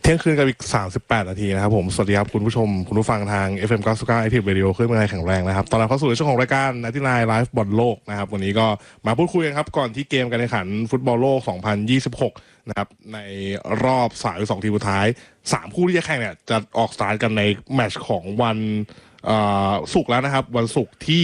เที่ยงคืนกับอีก38นาทีนะครับผมสวัสดีครับคุณผู้ชมคุณผู้ฟังทาง FM 99 Active Radio คลื่นเมืองไทยแข็งแรงนะครับตอนรับเข้าสู่ช่วงของรายการ99 Live บอลโลกนะครับวันนี้ก็มาพูดคุยกันครับก่อนที่เกมการแข่งขันฟุตบอลโลก2026นะครับในรอบ32ทีมสุดท้าย3คู่ที่จะแข่งเนี่ยจะออกสตาร์ทกันในแมตช์ของวันศุกร์แล้วนะครับวันศุกร์ที่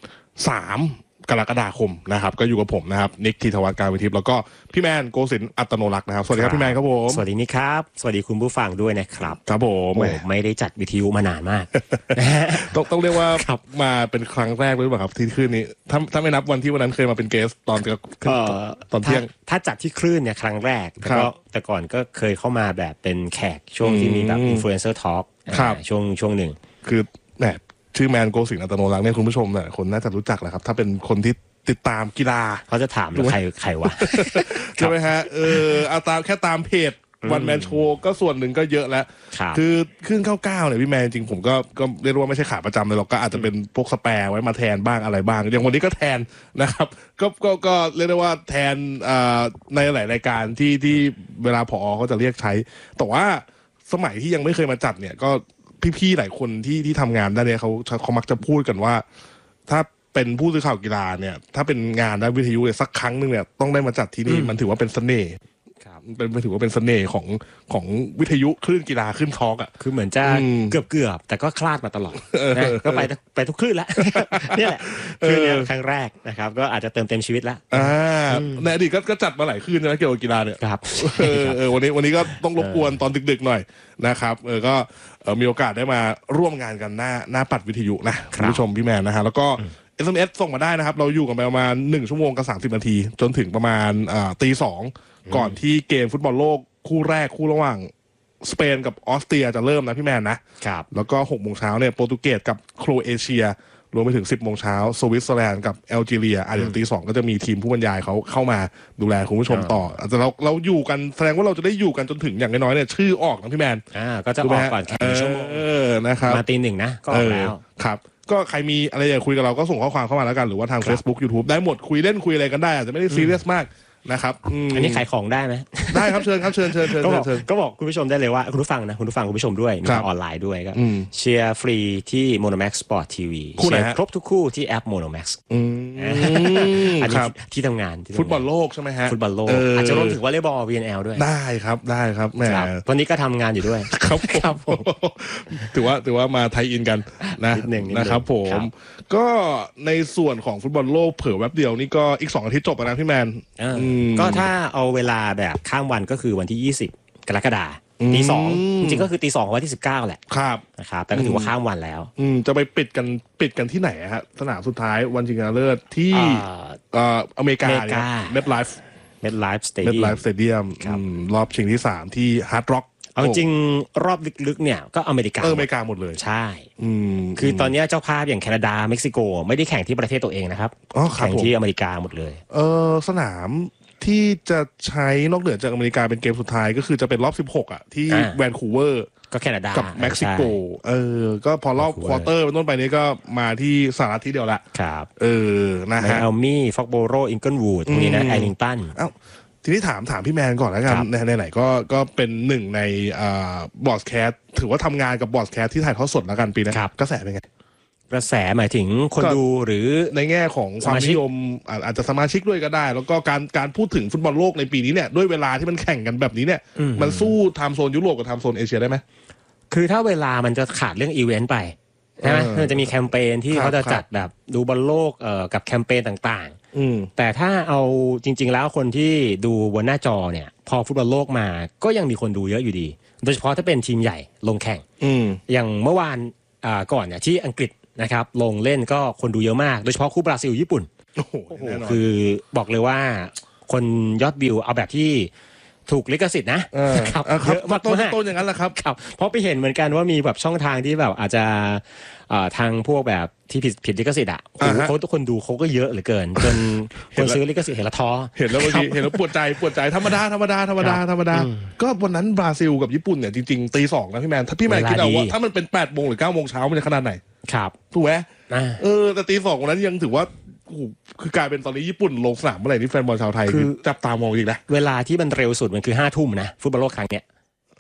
3กรกฎาคมนะครับก็อยู่กับผมนะครับนิกธีรวัฒน์การวิทิพย์แล้วก็พี่แมนโกศินทร์อัตโนรักษ์นะครับสวัสดีครับพี่แมนครับผมสวัสดีนี่ครับสวัสดีคุณผู้ฟังด้วยนะครับครับผมไม่ได้จัดวิทยุมานานมากต้องเรียกว่ามาเป็นครั้งแรกเลยหรือเปล่าครับที่คลื่นนี้ถ้าไม่นับวันที่วันนั้นเคยมาเป็นเกสตอนเที่ยงถ้าจัดที่คลื่นเนี่ยครั้งแรกแต่ก่อนก็เคยเข้ามาแบบเป็นแขกช่วงที่มีแบบอินฟลูเอนเซอร์ทอล์กช่วงหนึ่งคือแหมชื่อแมนโกศินทร์อัตโนรักษ์เนี่ยคุณผู้ชมเนี่ยคนน่าจะรู้จักแหละครับถ้าเป็นคนที่ติดตามกีฬาเขาจะถามใครวะใช่ไหมฮะเอาตามแค่ตามเพจวันแมนโชว์ก็ส่วนหนึ่งก็เยอะแล้วคือขึ้น99เนี่ยพี่แมนจริงผมก็เรียกว่าไม่ใช่ขาประจำเลยหรอกก็อาจจะเป็นพวกสแปร์ไว้มาแทนบ้างอะไรบ้างอย่างวันนี้ก็แทนนะครับก็เรียกได้ว่าแทนในหลายรายการที่เวลาผอเขาจะเรียกใช้แต่ว่าสมัยที่ยังไม่เคยมาจัดเนี่ยก็พี่ๆหลายคนที่ทำงานด้านนี้เขามักจะพูดกันว่าถ้าเป็นผู้สื่อข่าวกีฬาเนี่ยถ้าเป็นงานด้านวิทยุเนี่ยสักครั้งนึงเนี่ยต้องได้มาจัดที่นี่มันถือว่าเป็นเสน่ห์มันถือว่าเป็นเสน่ห์ของวิทยุคลื่นกีฬาคลื่นทอล์กอ่ะคือเหมือนจะเกือบแต่ก็คลาดมาตลอดนะก็ไปทุกคลื่นแล้วนี่แหละคือเนี่ยครั้งแรกนะครับก็อาจจะเติมเต็มชีวิตแล้วในอดีตก็จัดมาหลายคลื่นใช่ไหมเกี่ยวกับกีฬาเนี่ยครับวันนี้ก็ต้องรบกวนตอนดึกๆหน่อยนะครับก็มีโอกาสได้มาร่วมงานกันหน้าปัดวิทยุนะคุณผู้ชมพี่แมนนะฮะแล้วก็SMS ส่งมาได้นะครับเราอยู่กันไปประมาณ1ชั่วโมงกับ30นาทีจนถึงประมาณตีสองก่อนที่เกมฟุตบอลโลกคู่แรกคู่ระหว่างสเปนกับออสเตรียจะเริ่มนะพี่แมนนะครับแล้วก็6โมงเช้าเนี่ยโปรตุเกสกับโครเอเชียรวมไปถึง10โมงเช้าสวิตเซอร์แลนด์กับแอลจีเรียเดี๋ยวตีสองก็จะมีทีมผู้บรรยายเขาเข้ามาดูแลคุณผู้ชมต่อแต่เราอยู่กันแสดงว่าเราจะได้อยู่กันจนถึงอย่างน้อยๆเนี่ยชื่อออกนะพี่แมนก็จะออกก่อนแค่1ชั่วโมงนะครับมาตีหนึ่งนะก็ออกแล้วครับก็ใครมีอะไรอยากคุยกับเราก็ส่งข้อความเข้ามาแล้วกันหรือว่าทาง Facebook YouTube ได้หมดคุยเล่นคุยอะไรกันได้อาจจะไม่ได้ซีเรียสมากนะครับอันนี้ขายของได้ไหมได้ครับเชิญครับเชิญก็บอกคุณผู้ชมได้เลยว่าคุณผู้ฟังคุณผู้ชมด้วยมีออนไลน์ด้วยก็เชียร์ฟรีที่ Monomax Sport TV เชียร์ครบทุกคู่ที่แอป Monomax อันนี้ที่ทำงานฟุตบอลโลกใช่ไหมฮะฟุตบอลโลกอาจจะรวมถึงวอลเลย์บอล VNL ด้วยได้ครับแหมวันนี้ก็ทำงานอยู่ด้วยครับผมถือว่ามาไทยอินกันนะครับผมก็ในส่วนของฟุตบอลโลกเผื่อแวบเดียวนี่ก็อีก2อาทิตย์จบแล้วนะพี่แมนก็ถ้าเอาเวลาแบบข้ามวันก็คือวันที่20กรกฎาคมตี2จริงๆก็คือตี2วันที่19แหละครับนะครับแต่ก็ถือว่าข้ามวันแล้วจะไปปิดกันที่ไหนฮะสนามสุดท้ายวันชิงชนะเลิศที่อเมริกาเมดไลฟ์สเตเดียมรอบชิงที่3ที่ฮาร์ดร็อกเอาจริงรอบลึกๆเนี่ยก็อเมริกาหมดเลยใช่คือตอนนี้เจ้าภาพอย่างแคนาดาเม็กซิโกไม่ได้แข่งที่ประเทศตัวเองนะครับแข่งที่อเมริกาหมดเลยสนามที่จะใช้นอกเหนือจากอเมริกาเป็นเกมสุดท้ายก็คือจะเป็นรอบ16อ่ะที่แวนคูเวอร์ก็แคนาดากับเม็กซิโกก็พอรอบควอเตอร์เป็นต้นไปนี้ก็มาที่สหรัฐที่เดียวละครับนะฮะไมอามี่ฟ็อกโบโรอิงเกิลวูดตรงนี้นะแอริงตันทีนี้ถามพี่แมนก่อนแล้วกันในไหนก็เป็นหนึ่งในบอร์ดแคสถือว่าทำงานกับบอร์ดแคสที่ถ่ายทอดสดแล้วกันปีนี้กระแสเป็นไงกระแสหมายถึงคนดูหรือในแง่ของความนิยมอาจจะสมาชิกด้วยก็ได้แล้วก็การพูดถึงฟุตบอลโลกในปีนี้เนี่ยด้วยเวลาที่มันแข่งกันแบบนี้เนี่ยมันสู้ไทม์โซนยุโรปกับไทม์โซนเอเชียได้ไหมคือถ้าเวลามันจะขาดเรื่องอีเวนต์ไปใช่ไหมมันจะมีแคมเปญที่เขาจะจัดแบบดูบอลโลกกับแคมเปญต่างๆแต่ถ้าเอาจริงๆแล้วคนที่ดูบนหน้าจอเนี่ยพอฟุตบอลโลกมาก็ยังมีคนดูเยอะอยู่ดีโดยเฉพาะถ้าเป็นทีมใหญ่ลงแข่งอย่างเมื่อวานก่อนเนี่ยที่อังกฤษนะครับลงเล่นก็คนดูเยอะมากโดยเฉพาะคู่บราซิลญี่ปุ่นโอ้โหคือบอกเลยว่าคนยอดวิวเอาแบบที่ถูกลิขสิทธิ์นะครับเยอะมากต้นอย่างนั้นแหละครับเพราะไปเห็นเหมือนกันว่ามีแบบช่องทางที่แบบอาจจะทางพวกแบบที่ผิดลิขสิทธิ์เขาทุกคนดูเขาก็เยอะเหลือเกินจนคนซื้อลิขสิทธิ์เห็นละท้อเห็นแล้วบางทีเห็นแล้วปวดใจธรรมดาก็วันนั้นบราซิลกับญี่ปุ่นเนี่ยจริงๆตี2นะพี่แมนถ้าพี่แมนคิดเอาว่าถ้ามันเป็น8 โมงหรือ9 โมงเช้ามันจะขนาดไหนครับถูกไหมแต่ตี 2วันนั้นยังถือว่าคือกลายเป็นตอนนี้ญี่ปุ่นลงสนามเมื่อไหร่นี่แฟนบอลชาวไทยคือจับตามองอีกนะเวลาที่มันเร็วสุดมันคือ5 ทุ่มนะฟุตบอลโลกครั้งเนี้ย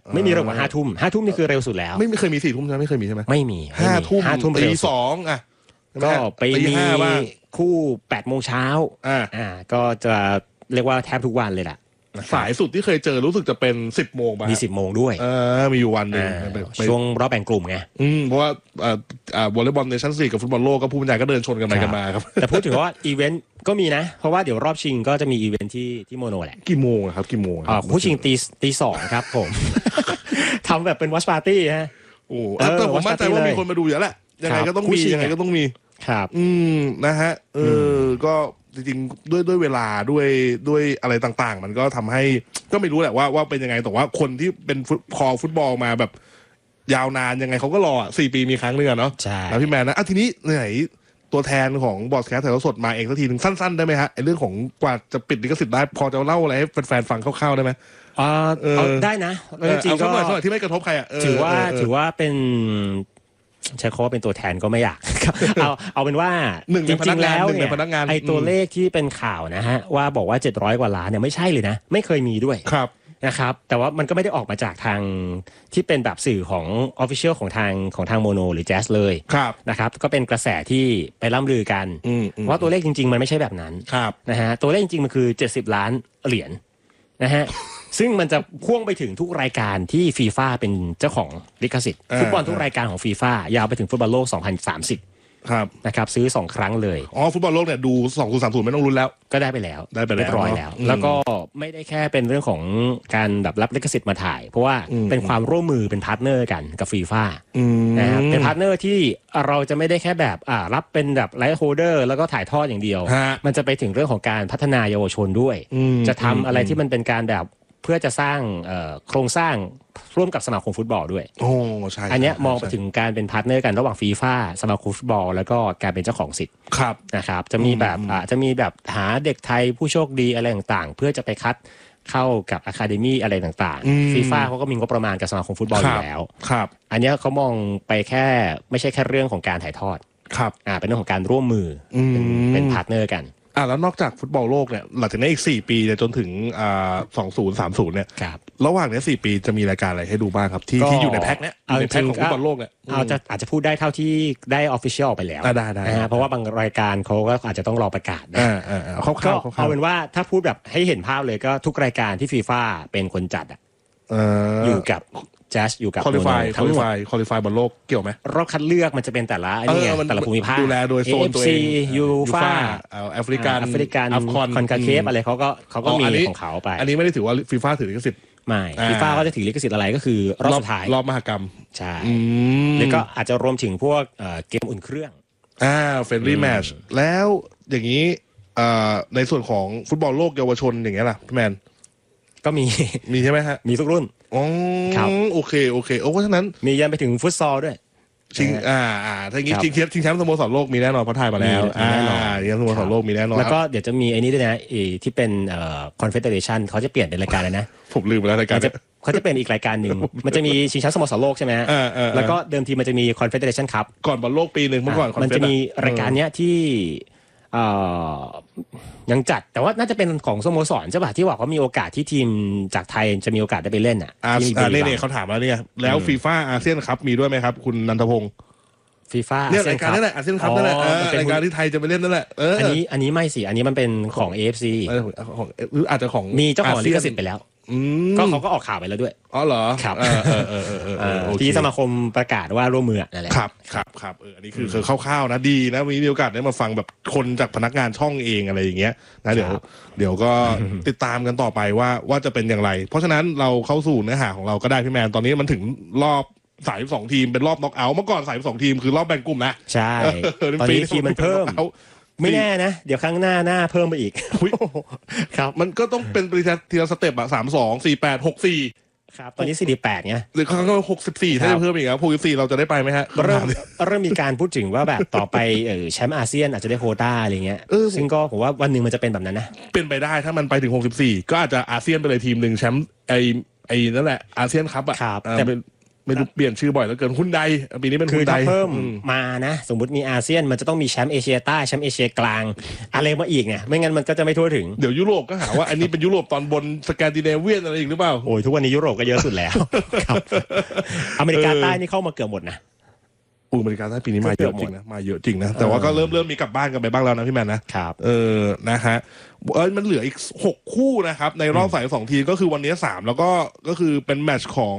ไม่มีเร็วกว่า5 ทุ่ม5 ทุ่มนี่คือเร็วสุดแล้วไม่เคยมี4 ทุ่มใช่ไหมไม่เคยมีใช่ไหมไม่มี 5 ทุ่มตี 2อ่ะก็ไปมีคู่8 โมงเช้าก็จะเรียกว่าแทบทุกวันเลยล่ะสายสุดที่เคยเจอรู้สึกจะเป็น10 โมงมี10 โมงด้วยมีอยู่วันนึงช่วงรอบแบ่งกลุ่มไงเพราะว่าวอลเลย์บอลเนชั่นลีกกับฟุตบอลโลกก็ผู้บรรยายก็เดินชนกันไปกันมาครับแต่พูดถึงว่าอีเวนต์ก็มีนะเพราะว่าเดี๋ยวรอบชิงก็จะมีอีเวนต์ที่โมโนแหละกี่โมงครับกี่โมงผู้ชิงตี 2ครับผมทำแบบเป็นวอชปาร์ตี้ฮะแต่ผมมั่นใจว่ามีคนมาดูเยอะแหละยังไงก็ต้องมียังไงก็ต้องมีครับนะฮะก็จริงๆด้วยเวลาด้วยอะไรต่างๆมันก็ทำให้ก็ไม่รู้แหละว่าเป็นยังไงแต่ว่าคนที่เป็นคอฟุตบอลมาแบบยาวนานยังไงเขาก็รอ4 ปีมีครั้งนึงเนาะแล้วพี่แมนนะทีนี้ไหนตัวแทนของบอสแคสต์ถ่ายทอดสดมาเองสักทีนึงสั้นๆได้ไหมฮะไอ้เรื่องของกว่าจะปิดลิขสิทธิ์ได้พอจะเล่าอะไรให้แฟนๆฟังคร่าวๆได้ไหมได้นะจริงๆก็ที่ไม่กระทบใครถือว่าเป็นใช้คำว่าเป็นตัวแทนก็ไม่อยากเอาเป็นว่าจริงๆแล้วเนี่ยไอ้ตัวเลขที่เป็นข่าวนะฮะว่าบอกว่า700 กว่าล้านเนี่ยไม่ใช่เลยนะไม่เคยมีด้วยนะครับแต่ว่ามันก็ไม่ได้ออกมาจากทางที่เป็นแบบสื่อของ Official ของทางโมโนหรือแจ๊สเลยนะครับก็เป็นกระแสที่ไปล่ำลือกันว่าตัวเลขจริงๆมันไม่ใช่แบบนั้นนะฮะตัวเลขจริงๆมันคือ70 ล้านเหรียญนะฮะซึ่งมันจะพ่วงไปถึงทุกรายการที่ฟีฟ่าเป็นเจ้าของลิขสิทธิ์ฟุตบอลทุกรายการของฟีฟ่ายาวไปถึงฟุตบอลโลก2030นะครับซื้อ2 ครั้งเลยฟุตบอลโลกเนี่ยดู2030ไม่ต้องลุ้นแล้วก็ได้ไปแล้วเรียบร้อยแล้วแล้วก็ไม่ได้แค่เป็นเรื่องของการแบบรับลิขสิทธิ์มาถ่ายเพราะว่าเป็นความร่วมมือเป็นพาร์ทเนอร์กันกับฟีฟ่านะครับเป็นพาร์ทเนอร์ที่เราจะไม่ได้แค่แบบรับเป็นแบบไลท์โฮเดอร์แล้วก็ถ่ายทอดอย่างเดียวมันจะไปถึงเรื่องของการพัฒนาเยาวชนด้วยจะทำอะไรที่มันเป็นการแบบเพื่อจะสร้างโครงสร้างร่วมกับสมาคมฟุตบอลด้วยใช่อันนี้มองไปถึงการเป็นพาร์ทเนอร์กันระหว่างฟีฟ่าสมาคมฟุตบอลแล้วก็การเป็นเจ้าของสิทธิ์นะครับจะมีแบบหาเด็กไทยผู้โชคดีอะไรต่างๆเพื่อจะไปคัดเข้ากับอะคาเดมี่อะไรต่างๆฟีฟ่าเขาก็มีงบประมาณกับสมาคมฟุตบอลอยู่แล้วอันนี้เขามองไปแค่ไม่ใช่แค่เรื่องของการถ่ายทอดเป็นเรื่องของการร่วมมือเป็นพาร์ทเนอร์กันแล้วนอกจากฟุตบอลโลกเนี่ยหลังจากนี้อีก4 ปีจนถึง2030เนี่ยระหว่างนี้4 ปีจะมีรายการอะไรให้ดูบ้างครับที่อยู่ในแพ็คเนี้ยในแพ็คของฟุตบอลโลกเนี่ยอาจจะพูดได้เท่าที่ได้ official ไปแล้วได้เพราะว่าบางรายการเขาก็อาจจะต้องรอประกาศนะก็เอาเป็นว่าถ้าพูดแบบให้เห็นภาพเลยก็ทุกรายการที่ฟีฟ่าเป็นคนจัดอยู่กับแจ๊สอยู่กับคอลิฟายบอลโลกเกี่ยวไหมรอบคัดเลือกมันจะเป็นแต่ละแต่ละภูมิภาคดูแลโดยโซนตัวเองยูฟ่าแอฟริกันคอนคาเคฟอะไรเขาก็มีของเขาไปอันนี้ไม่ได้ถือว่าฟีฟ่าถือลิขสิทธิ์ไม่ฟีฟ่าก็จะถือลิขสิทธิ์อะไรก็คือรอบสุดท้ายรอบมหกรรมใช่แล้วก็อาจจะรวมถึงพวกเกมอุ่นเครื่องเฟรนลี่แมตช์แล้วอย่างนี้ในส่วนของฟุตบอลโลกเยาวชนอย่างเงี้ยล่ะพี่แมนก็มีใช่ไหมฮะมีทุกรุ่นโอเคเพราะฉะนั้นมียันไปถึงฟุตซอลด้วยชิงถ้าอย่างนี้ชิงแชมป์สโมสรโลกมีแน่นอนเพราะถ่ายมาแล้วชิงแชมป์สโมสรโลกมีแน่นอนแล้วก็เดี๋ยวจะมีไอ้นี้ด้วยนะที่เป็นคอนเฟเดเรชั่นเขาจะเปลี่ยนเป็นรายการเลยนะผมลืมไปแล้วรายการเขาจะเป็นอีกรายการหนึ่งมันจะมีชิงแชมป์สโมสรโลกใช่ไหมแล้วก็เดิมทีมันจะมีคอนเฟเดเรชั่นคัพก่อนบอลโลกปีนึงเมื่อก่อนมันจะมีรายการเนี้ยที่ยังจัดแต่ว่าน่าจะเป็นของสโมสรใช่ป่ะที่บอกว่ามีโอกาสที่ทีมจากไทยจะมีโอกาสได้ไปเล่นนี่เขาถามแล้วเนี่ยแล้วฟีฟ่าอาเซียนคัพมีด้วยไหมครับคุณนันทพงศ์ฟีฟ่าเนี่ยรายการนั่นแหละอาเซียนคัพนั่นแหละรายการที่ไทยจะไปเล่นนั่นแหละอันนี้ไม่สิอันนี้มันเป็นของ AFC หรืออาจจะของมีเจ้าของลิขสิทธิ์ไปแล้วก็เขาก็ออกข่าวไปแล้วด้วยเหรอครับที่สมาคมประกาศว่าร่วมมือนั่นแหละครับอันนี้คือคร่าวๆนะดีนะมีโอกาสได้มาฟังแบบคนจากพนักงานช่องเองอะไรอย่างเงี้ยนะเดี๋ยวก็ติดตามกันต่อไปว่าจะเป็นอย่างไรเพราะฉะนั้นเราเข้าสู่เนื้อหาของเราก็ได้พี่แมนตอนนี้มันถึงรอบ32 ทีมเป็นรอบน็อกเอาท์เมื่อก่อน32 ทีมคือรอบแบ่งกลุ่มนะใช่ตอนนี้ทีมมันเพิ่มไม่แน่นะเดี๋ยวครั้งหน้าเพิ่มไปอีกครับมันก็ต้องเป็นทีละสเต็ปอะ32 48 64 ครับตอนนี้48ไงหรือครั้งก็64ถ้าจะเพิ่มอีกครับ64เราจะได้ไปไหมฮะเริ่มมีการพูดถึงว่าแบบต่อไปแชมป์อาเซียนอาจจะได้โควต้าอะไรเงี้ยซึ่งก็ผมว่าวันหนึ่งมันจะเป็นแบบนั้นนะเป็นไปได้ถ้ามันไปถึง64ก็อาจจะอาเซียนไปเลยทีมหนึ่งแชมป์ไอ้นั่นแหละอาเซียนคัพอะแต่ไม่รู้เปลี่ยนชื่อบ่อยแล้วเกินฮุนไดปีนี้เป็นฮุนไดคือถ้าเพิ่มมานะสมมติมีอาเซียนมันจะต้องมีแชมป์เอเชียใต้แชมป์เอเชียกลางอะไรมาอีกไงไม่งั้นมันก็จะไม่ทั่วถึงเดี๋ยวยุโรปก็หาว่าอันนี้เป็นยุโรปตอนบนสแกนดิเนเวียนอะไรอีกหรือเปล่าโอ้ยทุกวันนี้ยุโรปก็เยอะสุดแล้วครับอเมริกาใต้นี่เข้ามาเกือบหมดนะอเมริกาใต้ปีนี้มาเยอะจริงนะมาเยอะจริงนะแต่ว่าก็เริ่มมีกลับบ้านกันไปบ้างแล้วนะพี่แมนนะครับนะฮะมันเหลืออีก6คู่นะครับในรอบสาย2ทีมก็คือวันนี้3แล้วก็คือเป็นแมตช์ของ